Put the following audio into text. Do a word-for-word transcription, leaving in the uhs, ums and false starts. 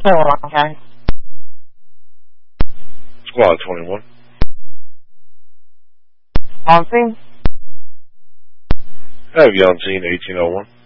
Hold on, okay. Squad twenty-one. On scene? Have you on scene eighteen oh one?